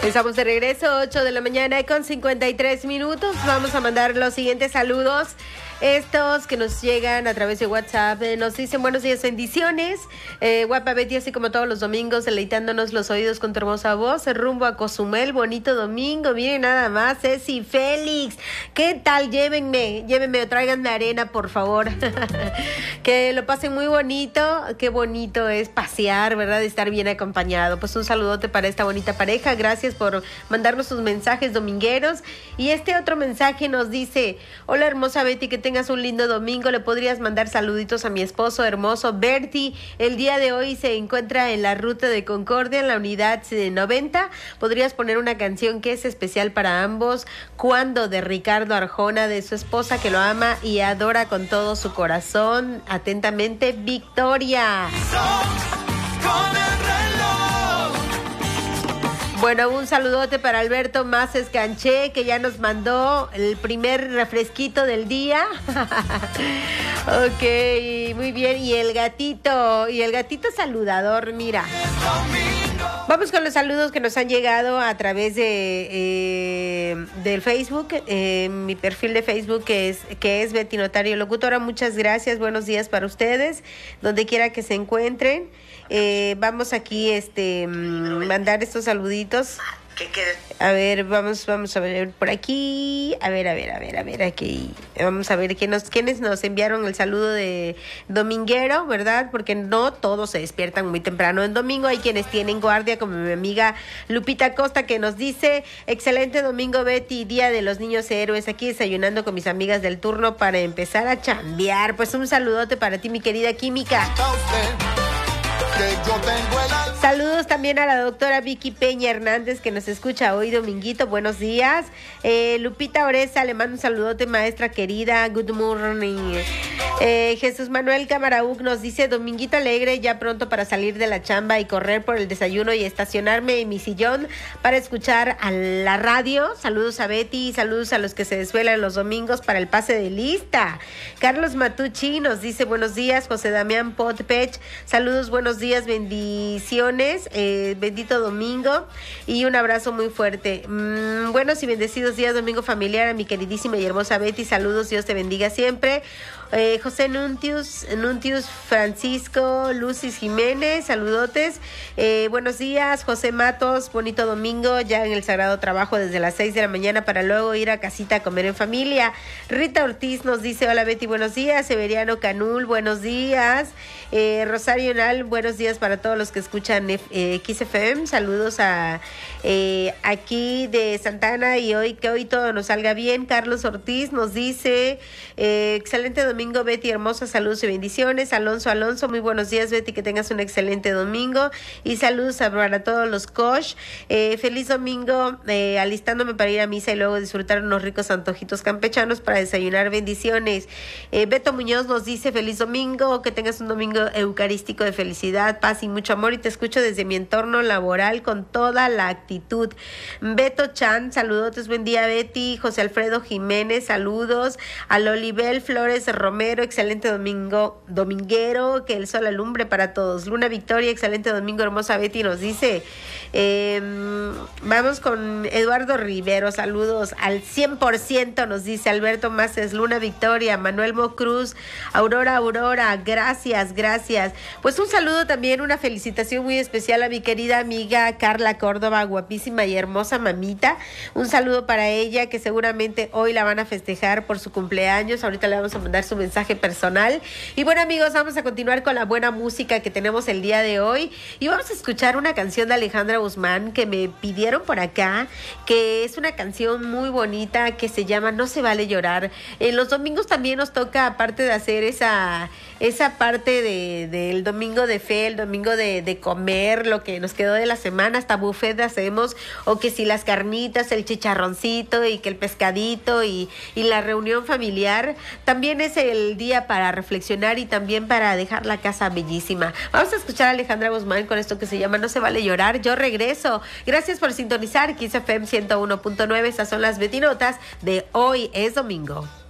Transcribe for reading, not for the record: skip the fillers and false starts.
Estamos de regreso, 8 de la mañana con 53 minutos. Vamos a mandar los siguientes saludos. Estos que nos llegan a través de WhatsApp nos dicen buenos días, bendiciones. Guapa Betty, así como todos los domingos, deleitándonos los oídos con tu hermosa voz. Rumbo a Cozumel, bonito domingo. Miren nada más, Ceci, Félix. ¿Qué tal? Llévenme o tráiganme arena, por favor. Que lo pasen muy bonito. Qué bonito es pasear, ¿verdad? Estar bien acompañado. Pues un saludote para esta bonita pareja. Gracias por mandarnos sus mensajes domingueros. Y este otro mensaje nos dice: hola hermosa Betty, que tengas un lindo domingo. Le podrías mandar saluditos a mi esposo hermoso Bertie. El día de hoy se encuentra en la ruta de Concordia, en la unidad 90. Podrías poner una canción que es especial para ambos, Cuando, de Ricardo Arjona, de su esposa que lo ama y adora con todo su corazón. Atentamente, Victoria. Bueno, un saludote para Alberto Mazes Canché, que ya nos mandó el primer refresquito del día. Ok, muy bien. Y el gatito saludador, mira. Vamos con los saludos que nos han llegado a través de del Facebook, mi perfil de Facebook que es Betty Notario Locutora. Muchas gracias, buenos días para ustedes, donde quiera que se encuentren. Vamos aquí mandar estos saluditos. A ver, vamos a ver por aquí. A ver, aquí. Vamos a ver quiénes nos enviaron el saludo de dominguero, ¿verdad? Porque no todos se despiertan muy temprano en domingo. Hay quienes tienen guardia, como mi amiga Lupita Costa, que nos dice: excelente domingo, Betty, día de los niños héroes. Aquí desayunando con mis amigas del turno para empezar a chambear. Pues un saludote para ti, mi querida Química. Saludos también a la doctora Vicky Peña Hernández, que nos escucha hoy dominguito. Buenos días. Lupita Oreza, le mando un saludote, maestra querida. Good morning. Jesús Manuel Camaraúc nos dice: dominguito alegre, ya pronto para salir de la chamba y correr por el desayuno y estacionarme en mi sillón para escuchar a la radio. Saludos a Betty, saludos a los que se desvelan los domingos para el pase de lista. Carlos Matucci nos dice: buenos días. José Damián Potpech, saludos, buenos días, bendiciones, bendito domingo y un abrazo muy fuerte. Buenos y bendecidos días, domingo familiar, a mi queridísima y hermosa Betty. Saludos, Dios te bendiga siempre. José Nuntius Francisco Lucis Jiménez, saludotes. Buenos días, José Matos, bonito domingo, ya en el sagrado trabajo desde las 6 de la mañana para luego ir a casita a comer en familia. Rita Ortiz nos dice: hola Betty, buenos días. Severiano Canul, buenos días. Rosario Nal, buenos días para todos los que escuchan XFM. Saludos a aquí de Santana y que hoy todo nos salga bien. Carlos Ortiz nos dice: excelente domingo, Betty, hermosa, saludos y bendiciones. Alonso, muy buenos días, Betty, que tengas un excelente domingo y saludos para todos los coach. Feliz domingo, alistándome para ir a misa y luego disfrutar unos ricos antojitos campechanos para desayunar, bendiciones. Beto Muñoz nos dice: feliz domingo, que tengas un domingo eucarístico de felicidad, paz y mucho amor, y te escucho desde mi entorno laboral con toda la actitud. Beto Chan, saludotes, buen día Betty. José Alfredo Jiménez, saludos. A Lolibel Flores Romero, excelente domingo dominguero, que el sol alumbre para todos. Luna Victoria, excelente domingo, hermosa Betty, nos dice. Vamos con Eduardo Rivero, saludos al 100%, nos dice Alberto Mazes. Luna Victoria, Manuel Mocruz, Aurora, gracias. Pues un saludo también, una felicitación muy especial a mi querida amiga Carla Córdoba, guapísima y hermosa mamita. Un saludo para ella, que seguramente hoy la van a festejar por su cumpleaños. Ahorita le vamos a mandar su mensaje personal. Y bueno, amigos, vamos a continuar con la buena música que tenemos el día de hoy. Y vamos a escuchar una canción de Alejandra Guzmán que me pidieron por acá, que es una canción muy bonita que se llama No se vale llorar. Los domingos también nos toca, aparte de hacer esa parte del domingo de fe, el domingo de comer lo que nos quedó de la semana, hasta buffet hacemos, o que si las carnitas, el chicharroncito y que el pescadito y la reunión familiar. También es el día para reflexionar y también para dejar la casa bellísima. Vamos a escuchar a Alejandra Guzmán con esto que se llama No se vale llorar. Yo regreso. Gracias por sintonizar XFM 101.9. Estas son las Betinotas de Hoy es Domingo.